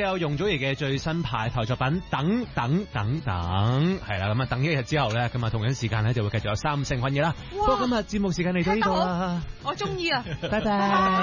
有容祖兒嘅最新派台作品等等等等，係啦，咁啊等一日之後咧，咁啊同樣時間咧就會繼續有三星混嘢啦。不過今日節目時間嚟到呢度啦， 我中意啊， 拜拜。